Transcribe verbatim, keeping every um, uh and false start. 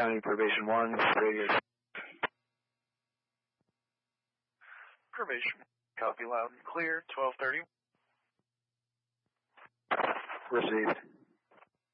County Probation one, radio. Probation, copy loud and clear, twelve thirty. Received.